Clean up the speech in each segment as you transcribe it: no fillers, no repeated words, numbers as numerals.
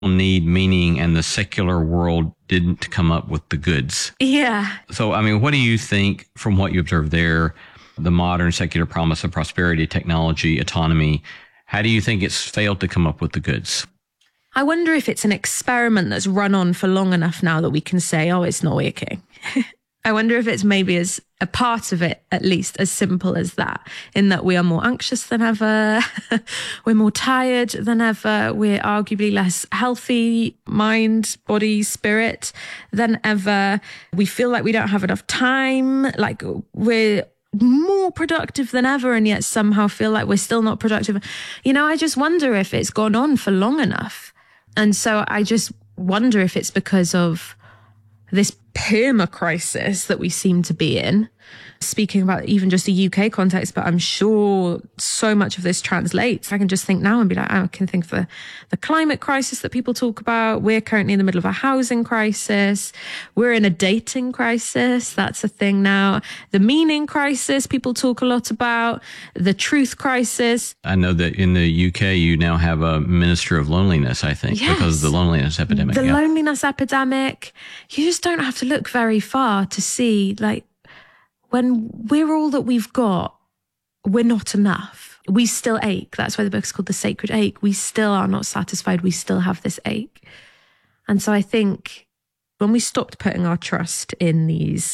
need meaning and the secular world didn't come up with the goods. Yeah. So, I mean, what do you think from what you observed there, the modern secular promise of prosperity, technology, autonomy, how do you think it's failed to come up with the goods? I wonder if it's an experiment that's run on for long enough now that we can say, oh, it's not working. I wonder if it's maybe as a part of it, at least as simple as that, in that we are more anxious than ever. We're more tired than ever. We're arguably less healthy, mind, body, spirit than ever. We feel like we don't have enough time. Like we're more productive than ever and yet somehow feel like we're still not productive. You know, I just wonder if it's gone on for long enough. And so I just wonder if it's because of this perma crisis that we seem to be in, speaking about even just a UK context, but I'm sure so much of this translates. I can just think now and be like, I can think of the climate crisis that people talk about. We're currently in the middle of a housing crisis. We're in a dating crisis. That's a thing now. The meaning crisis, people talk a lot about. The truth crisis. I know that in the UK, you now have a minister of loneliness, I think, Yes. because of the loneliness epidemic. The loneliness epidemic. You just don't have to look very far to see, like, when we're all that we've got, we're not enough. We still ache. That's why the book's called The Sacred Ache. We still are not satisfied. We still have this ache. And so I think when we stopped putting our trust in these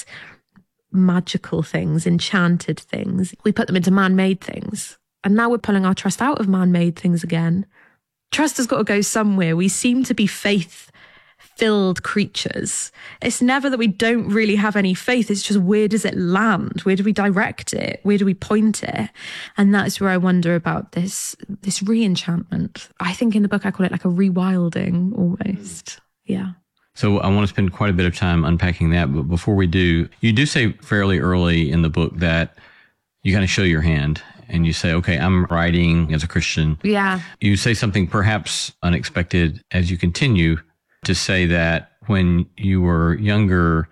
magical things, enchanted things, we put them into man-made things. And now we're pulling our trust out of man-made things again. Trust has got to go somewhere. We seem to be faith-filled creatures. It's never that we don't really have any faith. It's just, where does it land? Where do we direct it? Where do we point it? And that's where I wonder about this re-enchantment. I think in the book I call it like a rewilding almost. Yeah. So I want to spend quite a bit of time unpacking that. But before we do, you do say fairly early in the book that you kind of show your hand and you say, okay, I'm writing as a Christian. Yeah. You say something perhaps unexpected as you continue to say that when you were younger,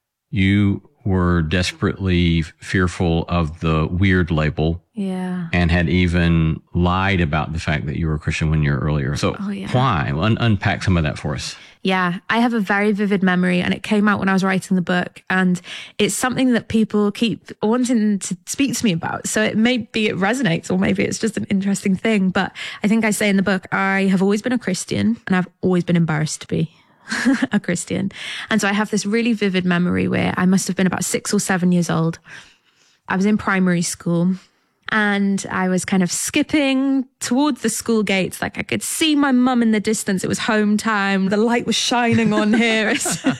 you were desperately fearful of the weird label. Yeah. And had even lied about the fact that you were a Christian when you were earlier. So why? Unpack some of that for us. Yeah, I have a very vivid memory and it came out when I was writing the book and it's something that people keep wanting to speak to me about. So it resonates or maybe it's just an interesting thing. But I think I say in the book, I have always been a Christian and I've always been embarrassed to be a Christian. And so I have this really vivid memory where I must have been about 6 or 7 years old. I was in primary school. And I was kind of skipping towards the school gates. Like I could see my mum in the distance. It was home time. The light was shining on her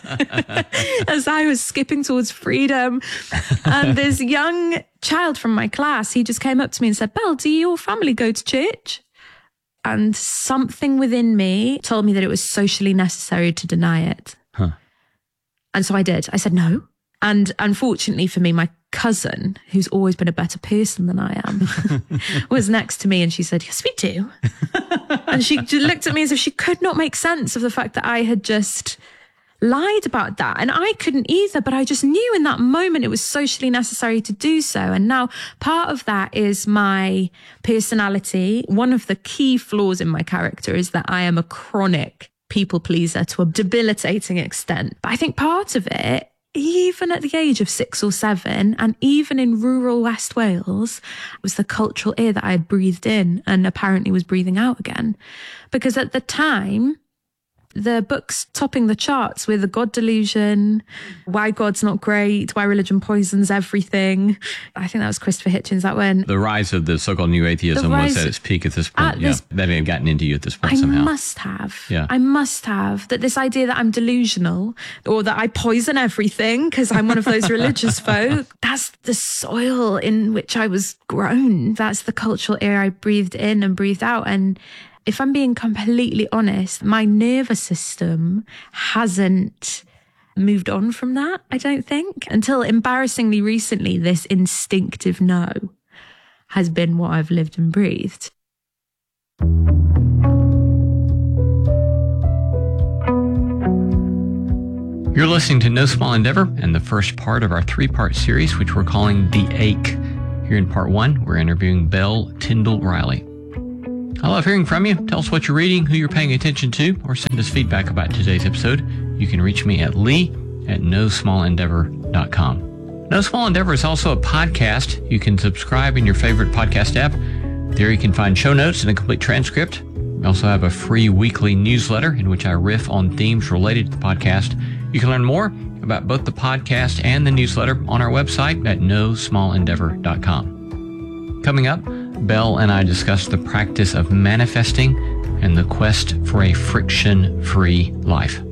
as I was skipping towards freedom. And this young child from my class, he just came up to me and said, Belle, do your family go to church? And something within me told me that it was socially necessary to deny it. Huh. And so I did. I said no. And unfortunately for me, my cousin, who's always been a better person than I am, was next to me and she said, yes, we do. And she looked at me as if she could not make sense of the fact that I had just lied about that. And I couldn't either, but I just knew in that moment it was socially necessary to do so. And now part of that is my personality. One of the key flaws in my character is that I am a chronic people pleaser to a debilitating extent. But I think part of it, even at the age of 6 or 7, and even in rural West Wales, was the cultural air that I had breathed in and apparently was breathing out again. Because at the time, the books topping the charts were The God Delusion, Why God's Not Great, Why Religion Poisons Everything. I think that was Christopher Hitchens that went. The rise of the so-called new atheism was at its peak at this point. That had gotten into you at this point somehow. I must have. That this idea that I'm delusional or that I poison everything because I'm one of those religious folk, that's the soil in which I was grown. That's the cultural air I breathed in and breathed out. And if I'm being completely honest, my nervous system hasn't moved on from that, I don't think. Until embarrassingly recently, this instinctive no has been what I've lived and breathed. You're listening to No Small Endeavor and the first part of our 3-part series, which we're calling The Ache. Here in part 1, we're interviewing Belle Tyndall Riley. I love hearing from you. Tell us what you're reading, who you're paying attention to, or send us feedback about today's episode. You can reach me at lee@nosmallendeavor.com. No Small Endeavor is also a podcast. You can subscribe in your favorite podcast app. There you can find show notes and a complete transcript. We also have a free weekly newsletter in which I riff on themes related to the podcast. You can learn more about both the podcast and the newsletter on our website at nosmallendeavor.com. Coming up, Belle and I discuss the practice of manifesting and the quest for a friction-free life.